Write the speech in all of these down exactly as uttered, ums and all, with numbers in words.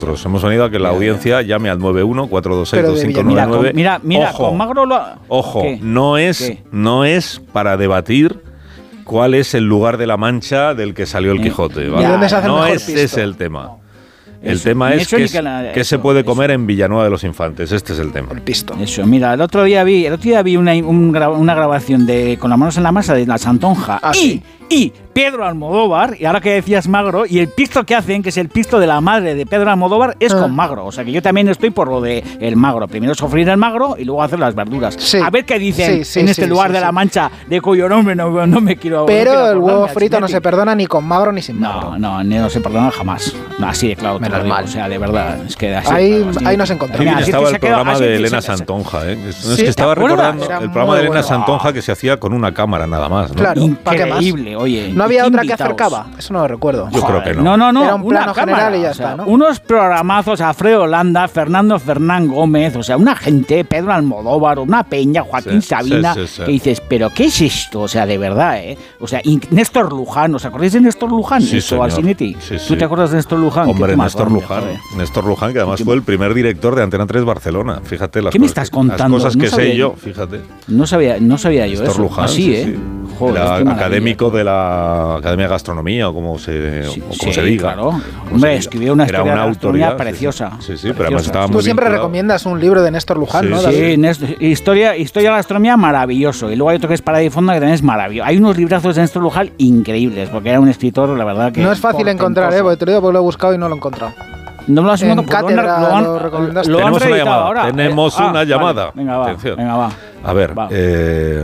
Hemos venido a que la audiencia llame al nueve uno cuatro dos seis dos cinco nueve nueve. Mira, mira, ojo, con Magro lo... Ojo, ¿Qué? no es, ¿Qué? no es para debatir cuál es el lugar de la Mancha del que salió el Eh, Quijote. ya, ¿vale? ¿dónde se hace el no mejor ese pisto? es el tema. El Eso, tema ni es eso qué ni es- que la- qué se eso, puede eso. comer en Villanueva de los Infantes. Este es el tema. El pisto. Eso, mira, el otro día vi, el otro día vi una, un gra- una grabación de Con las manos en la masa de La Santonja Ah, y, sí. y Pedro Almodóvar, y ahora que decías Magro, y el pisto que hacen, que es el pisto de la madre de Pedro Almodóvar, es Ah. con Magro. O sea que yo también estoy por lo de el Magro. Primero sofreír el Magro y luego hacer las verduras. Sí. A ver qué dicen Sí, sí, en este sí, lugar sí, de sí. La Mancha, de cuyo nombre no, no me quiero. no Pero quiero el huevo acordarme, frito no Chinetti. se perdona ni con magro ni sin magro. No, no, ni no se perdona jamás. No, así de claro. te Menos lo digo. mal. O sea, de verdad. Es que así, Ahí- claro, así ahí de- nos encontramos. Qué bien Mira, así estaba que se el quedó- programa así de que Elena se- se- Santonja. ¿eh? Es, Sí, es que ¿te estaba acuerdas? recordando Era el programa muy de Elena bueno. Santonja que se hacía con una cámara nada más. ¿no? Claro. ¿para qué más? Increíble, oye. ¿No había ¿y qué otra que invitados? acercaba? Eso no lo recuerdo. Yo creo que no. No, no, no. Era un una plano cámara, general y ya o sea, está, ¿no? Unos programazos, Alfredo Landa, Fernando Fernán Gómez, o sea, una gente, Pedro Almodóvar, una peña, Joaquín Sí, Sabina, sí, sí, sí. que dices, ¿pero qué es esto? O sea, de verdad, ¿eh? O sea, y Néstor Luján, ¿os acordáis de Néstor Luján? Sí, Esto, señor. Alcinetti. Sí, sí. ¿Tú te acuerdas de Néstor Luján? Qué Hombre, tema Néstor grande, Luján. joder. Néstor Luján, que además fue el primer director de Antena tres Barcelona. Fíjate las ¿Qué me cosas estás que- contando? Las cosas No que sabía sé yo. yo, fíjate. No sabía, no sabía yo Néstor eso. Luján, Así, sí, ¿eh? sí. Joder, Era qué maravilla. académico de la Academia de Gastronomía, o como se, Sí, o como sí, se diga. claro. Como Hombre, se diga. escribió una Era historia una de gastronomía autoridad, sí, preciosa. Sí, sí, sí, pero Preciosa. además estaba Tú muy siempre vinculado. recomiendas un libro de Néstor Luján, Sí, ¿no, sí. David? Sí, Néstor- historia, historia de la gastronomía maravilloso. Y luego hay otro que es Para y Fondo, que también es maravilloso. Hay unos librazos de Néstor Luján increíbles, porque era un escritor, la verdad que... No es fácil encontrar, ¿eh? Porque te lo digo porque lo he buscado y no lo he encontrado. No me lo has en encontrado, pues cátedra lo han- lo recomendaste. lo han Tenemos una reeditado llamada, ahora. tenemos Eh, ah, una vale. llamada. Venga, va. Atención. Venga, va. A ver, Va. eh,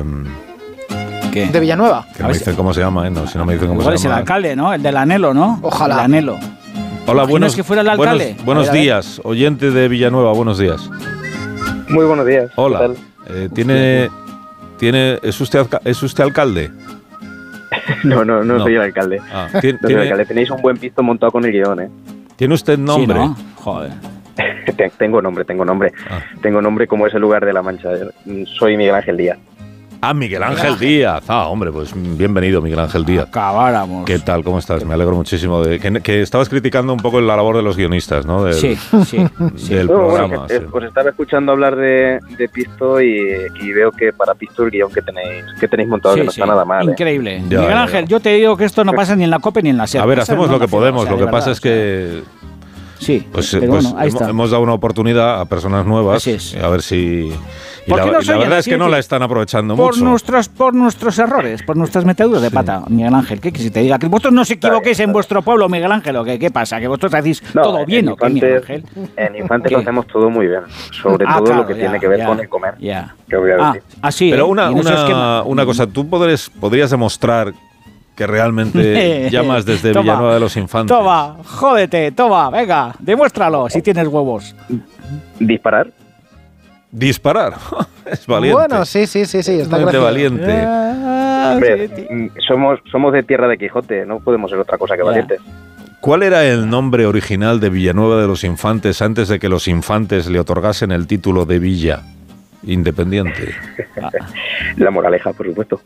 ¿Qué? De Villanueva. que A no me ver dicen cómo se llama, ¿eh? No, si no me dicen cómo Igual es se el llama. alcalde, ¿no? El del Anhelo, ¿no? Ojalá. El Anhelo. Hola, ¿Imaginas buenos, que fuera el alcalde? buenos, buenos A ver, a ver. días, oyente de Villanueva, buenos días. Muy buenos días. Hola, ¿Qué tal? eh, ¿tiene, tiene, ¿es, usted, alca- ¿es usted alcalde? No, no, no, No. soy el alcalde. Ah, No ¿tiene, soy el tiene, alcalde. Tenéis un buen pisto montado con el guión, ¿eh? ¿tiene usted nombre? Sí, ¿no? Joder. Te- tengo nombre, tengo nombre. Ah. Tengo nombre como es el lugar de la Mancha. Soy Miguel Ángel Díaz. Ah, Miguel Ángel Díaz. Ah, hombre, pues bienvenido, Miguel Ángel Díaz. Acabáramos. ¿Qué tal? ¿Cómo estás? Me alegro muchísimo. De, que, que estabas criticando un poco la labor de los guionistas, ¿no? Del, Sí, sí, sí. del No, bueno, programa. que- sí. eh, Os estaba escuchando hablar de, de pisto y, y veo que para pisto el guión que tenéis que tenéis montado Sí, que no sí. está nada mal. ¿eh? Increíble. Ya, Miguel ya, Ángel, ya. yo te digo que esto no pasa ni en la COPE ni en la SER. A ver, Pasa hacemos en lo una que ciudad, podemos. o sea, Lo de que pasa verdad, es o sea, que Sí, pues, pero pues bueno, ahí hemos, está. hemos dado una oportunidad a personas nuevas. Así es. A ver si... Y ¿Por la, qué no y la soy verdad el es que no siguiente? la están aprovechando Por mucho. nuestros, por nuestros errores, por nuestras meteduras de pata, Miguel Ángel. ¿Qué quieres que te diga? ¿Que vosotros no os equivoquéis en vuestro pueblo, Miguel Ángel? ¿O qué, qué pasa? ¿Que vosotros hacéis No, todo en bien o qué, Miguel Infantes- Ángel? En Infantes ¿Qué? lo hacemos todo muy bien. Sobre Ah, todo claro, lo que ya, tiene que ver ya, con el comer. Ya. Que voy a Ah, decir. así, Pero ¿eh? una, Y en esos una, esquemas- una cosa, tú podrías, podrías demostrar que realmente llamas desde Toma, Villanueva de los Infantes. Toma, jódete, toma, venga, demuéstralo si tienes huevos. Disparar. Disparar. Es valiente. Bueno, sí, sí, sí, sí. Está Realmente gracioso. valiente. Ah, Hombre, sí, mm, somos, somos de tierra de Quijote, no podemos ser otra cosa que Ya. valientes. ¿Cuál era el nombre original de Villanueva de los Infantes antes de que los Infantes le otorgasen el título de Villa Independiente? La moraleja, por supuesto.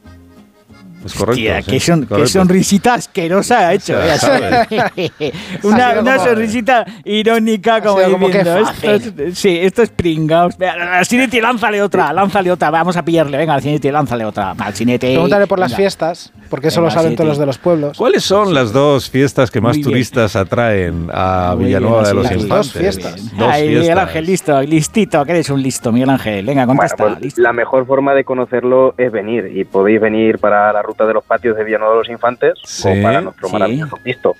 Es correcto. Hostia, sí, qué, son, qué correcto. sonrisita asquerosa ha hecho. O sea, ¿eh? Ha una sido una como- sonrisita irónica como, Ha sido como que diciendo, esto fácil. es, sí, esto es pringaos. Venga, al Cineti, lánzale otra, lánzale otra. Vamos a pillarle, venga, al Cineti, lánzale otra. Al Cineti. Pregúntale por las venga. fiestas, porque eso Venga, lo saben sí, todos tío. los de los pueblos. ¿Cuáles son las dos fiestas que más Muy bien. turistas atraen a Muy Villanueva bien, de los así, las Infantes? dos fiestas. Dos Ay, Miguel fiestas. Ángel, listo, listito, que eres un listo, Miguel Ángel. Venga, Bueno, contesta. pues, listo. la mejor forma de conocerlo es venir y podéis venir para la ruta de los patios de Villanueva de los Infantes Sí, o para nuestro sí. maravilloso pisto.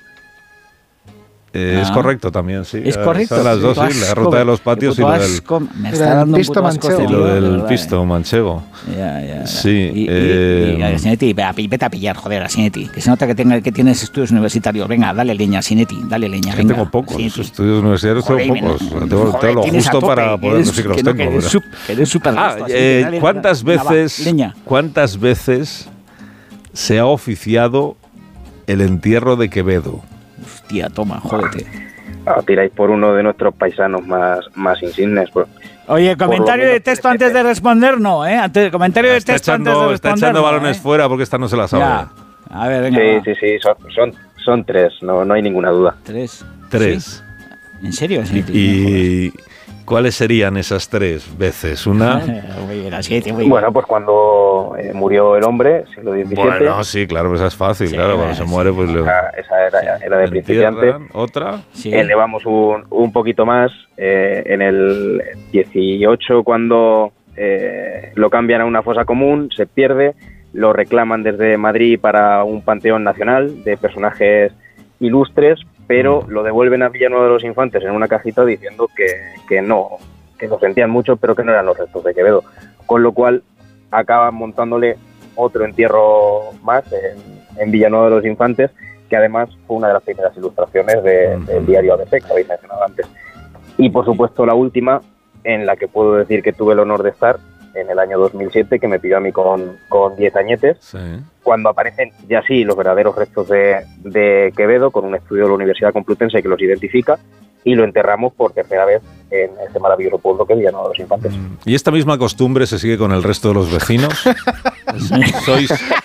Eh, Es Ah. correcto también, sí. Es Eh, correcto. Son las dos, Puto sí, la asco, ruta de los patios y puto lo del, asco, me Y está del dando un pisto puto asco manchego. este y lo tío, de del verdad, pisto eh. manchego. Ya, ya, ya. Sí, Y, y, eh, y, a Sinetti, ve a- vete a pillar, joder, a Sinetti. Que se nota que, tenga, que tienes estudios universitarios. Venga, dale leña, Sinetti, dale leña. Que Venga, tengo pocos, Sinetti. estudios universitarios Joder, tengo men, pocos. Tengo, tengo joder, lo tienes a justo tope, para poder eres- decir que los que no, que tengo. eres pero- sup- que eres súper Ah, listo, así eh, que dale, ¿cuántas venga, va, veces, leña. cuántas veces se ha oficiado el entierro de Quevedo? Hostia, toma, jódete. Ah, tiráis por uno de nuestros paisanos más, más insignes. Pues. Oye, Por comentario lo de menos texto antes de responder, no, ¿eh? Antes, comentario de Está texto antes de echando, está responder. echando no, balones ¿eh? fuera porque esta no se la sabe. Ya. A ver, venga. Sí, va. sí, sí, son, son, son tres, no, no hay ninguna duda. Tres. Tres. ¿Sí? ¿En serio? Y, y ¿cuáles serían esas tres veces? Una... Muy bien, así, muy bien. Bueno, pues cuando eh, murió el hombre, siglo diecisiete. Bueno, sí, claro, pues esa es fácil, Sí, claro, cuando sí, se muere, pues le... Esa, esa era, era de principiante. entierran. Otra. Sí. Elevamos un, un poquito más. Eh, en el dieciocho, cuando eh, lo cambian a una fosa común, se pierde, lo reclaman desde Madrid para un panteón nacional de personajes ilustres, pero lo devuelven a Villanueva de los Infantes en una cajita diciendo que, que no, que lo sentían mucho, pero que no eran los restos de Quevedo. Con lo cual acaban montándole otro entierro más en, en Villanueva de los Infantes, que además fue una de las primeras ilustraciones de, del diario A B C, que habéis mencionado antes. Y por supuesto la última, en la que puedo decir que tuve el honor de estar, en el año dos mil siete, que me pidió a mí con, con diez añetes, Sí. cuando aparecen ya sí los verdaderos restos de, de Quevedo, con un estudio de la Universidad Complutense que los identifica, y lo enterramos por tercera vez en este maravilloso pueblo que es Villanueva de los Infantes. ¿Y esta misma costumbre se sigue con el resto de los vecinos? ¿Sois,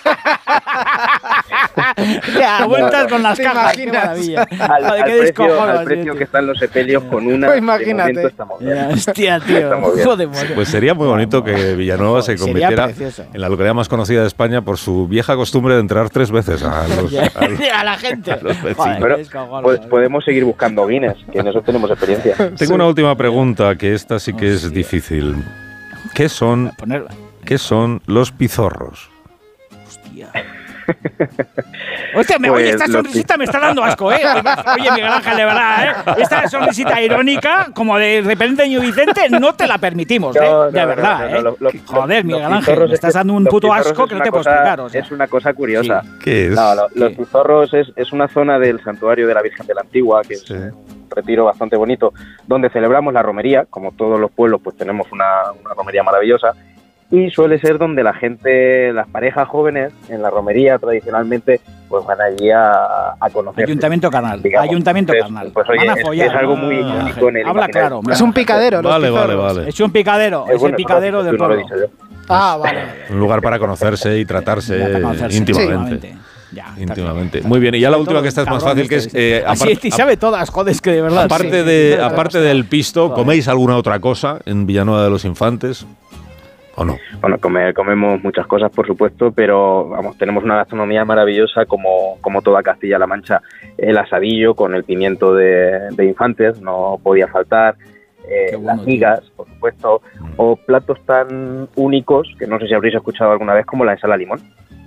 Ya, vueltas con las ¿Te cajas, qué imaginas? maravilla. Al, Joder, al qué precio, descojono, al así, precio tío. que están los sepelios con una, Pues imagínate. de momento estamos bien. Ya, hostia, tío. Estamos bien. Joder, madre. Pues sería muy bonito que Villanueva se Sería convirtiera precioso. en la localidad más conocida de España por su vieja costumbre de enterrar tres veces a los, Ya, a los- a la gente. a los vecinos. Joder, Bueno, qué descojono, pues joder. podemos seguir buscando Guinness, que en eso tenemos experiencia. Tengo una última pregunta, que esta sí que es Hostia. difícil. ¿Qué son, Poner... qué son los pizorros? Hostia. Hostia, me, Pues oye, esta lo sonrisita me está dando asco, ¿eh? Oye, Miguel Ángel, de verdad, ¿eh? Esta sonrisita irónica, como de repenteño Vicente, no te la permitimos, ¿eh? No, no, de no, verdad, no, no, ¿eh? lo- lo- Joder, los Miguel Ángel, pizorros me estás es que- dando un los puto pizorros asco es que no una te puedo cosa- explicar, o sea. Es una cosa curiosa. ¿Qué es? No, lo- los Sí. pizorros es, es una zona del santuario de la Virgen de la Antigua, que es Sí. un retiro bastante bonito, donde celebramos la romería. Como todos los pueblos, pues tenemos una, una romería maravillosa. Y suele ser donde la gente, las parejas jóvenes, en la romería tradicionalmente, pues van allí a, a conocer. Ayuntamiento carnal, digamos. ayuntamiento Entonces, carnal. pues, oye, Van a es- follar. es algo muy Ah, único en el Habla imaginario. claro. Es un picadero, los Vale, vale, pizorros. vale. Es un picadero, es, el bueno, picadero eso del no lo he pueblo. dicho yo. Ah, vale. Un lugar para conocerse y tratarse Ya, para conocerse, íntimamente. sí. Ya, está Íntimamente. claro. Muy bien, y ya la Sobre última todo que esta es más cabrón fácil, que es... este, eh, Así es, y sabe todas, joder, es que de verdad. aparte, sí. de, aparte del pisto, Joder. ¿coméis alguna otra cosa en Villanueva de los Infantes? ¿O no? Bueno, come- comemos muchas cosas, por supuesto, pero vamos, tenemos una gastronomía maravillosa como, como toda Castilla-La Mancha. El asadillo con el pimiento de, de Infantes no podía faltar, eh, Qué bueno, las migas, por supuesto, o platos tan únicos que no sé si habréis escuchado alguna vez como la ensalada limón.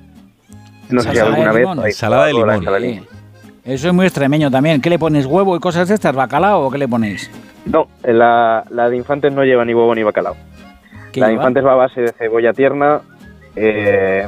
No sé si Ensalada de alguna vez limón. habéis Ensalada de probado la limón. ensalada de Sí. Eso es muy extremeño también. ¿Qué le pones, huevo y cosas de estas? ¿Bacalao o qué le ponéis? No, la, la de Infantes no lleva ni huevo ni bacalao. ¿Qué La de lleva? Infantes va a base de cebolla tierna, eh,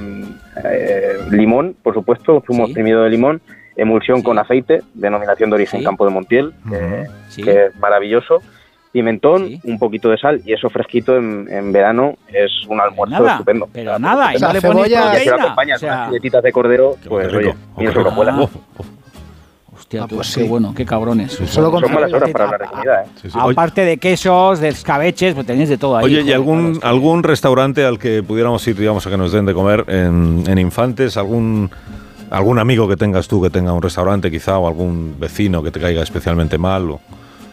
eh, limón, por supuesto, zumo Sí. exprimido de limón, emulsión Sí. con aceite, denominación de origen Sí. Campo de Montiel, Ujú. que, Sí. que es maravilloso, pimentón, Sí. un poquito de sal, y eso fresquito en, en verano es un almuerzo Nada, estupendo. pero nada, y O sea, no le ponéis cebolla- Y si lo proteína. acompañas O sea, con unas filetitas de cordero, Qué pues rico. oye, Oh, y qué eso rico. que vuela. Oh, oh. hostia, Ah, tú, pues qué sí. bueno, qué cabrones. Solo con Son malas horas para A- hablar de comida, ¿eh? Sí, sí. Oye, Aparte de quesos, de escabeches, pues tenéis de todo ahí. Oye, ¿y joder, algún, claro, algún restaurante al que pudiéramos ir, digamos, a que nos den de comer en, en Infantes? ¿Algún, ¿Algún amigo que tengas tú que tenga un restaurante quizá o algún vecino que te caiga especialmente mal? O...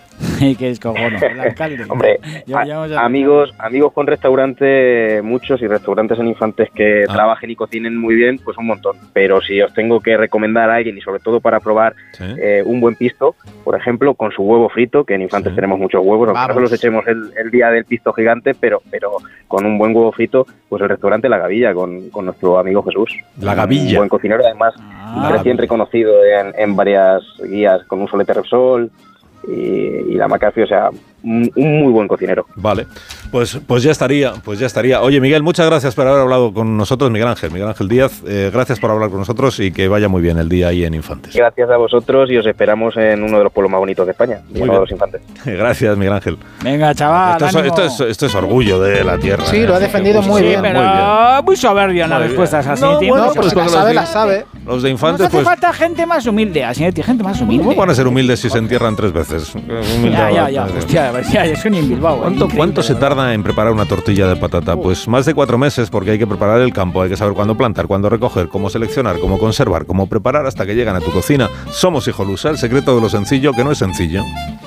que es cojono, el alcalde. Hombre, Ya- a- ya vamos a- amigos, amigos con restaurante, muchos, y restaurantes en Infantes que Ah. trabajen y cocinen muy bien, pues un montón. Pero si os tengo que recomendar a alguien, y sobre todo para probar ¿Sí? eh, un buen pisto, por ejemplo, con su huevo frito, que en Infantes Sí. tenemos muchos huevos, aunque no Vamos. se los echemos el, el día del pisto gigante, pero, pero con un buen huevo frito, pues el restaurante La Gavilla, con, con nuestro amigo Jesús. La Gavilla. Un buen cocinero, además, Ah, recién reconocido en, en varias guías con un solete Repsol y, y la Macafio, o sea, un, un muy buen cocinero. Vale, pues, pues ya estaría, pues ya estaría. Oye, Miguel, muchas gracias por haber hablado con nosotros, Miguel Ángel, Miguel Ángel Díaz, eh, gracias por hablar con nosotros y que vaya muy bien el día ahí en Infantes. Gracias a vosotros y os esperamos en uno de los pueblos más bonitos de España, Muy Villanueva de bien. los Infantes. Gracias, Miguel Ángel. Venga, chaval. Esto es, ánimo. esto, es, esto es orgullo de la tierra. Sí, ¿eh? lo ha defendido muy Sí, bien. pero Muy bien. muy soberbio en las Muy bien. respuestas así. No, tío. bueno, No, Mucho pues pues la porque sabe, los la de- sabe. Los de Nos Infantes, hace pues, falta gente más humilde, Asinetti, gente más humilde. ¿cómo van a ser humildes si se entierran tres veces? Humildad, Ya, ya, ya. ¿no? Hostia, a ver, ya, es que ni en Bilbao. eh, ¿Cuánto, increíble, ¿Cuánto se de verdad. tarda en preparar una tortilla de patata? Pues más de cuatro meses porque hay que preparar el campo, hay que saber cuándo plantar, cuándo recoger, cómo seleccionar, cómo conservar, cómo preparar hasta que llegan a tu cocina. Somos Hijolusa, el secreto de lo sencillo que no es sencillo.